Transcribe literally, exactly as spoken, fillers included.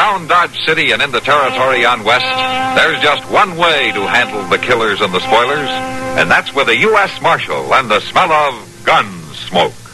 around Dodge City and into territory on west, there's just one way to handle the killers and the spoilers, and that's with a U S Marshal and the smell of gun smoke.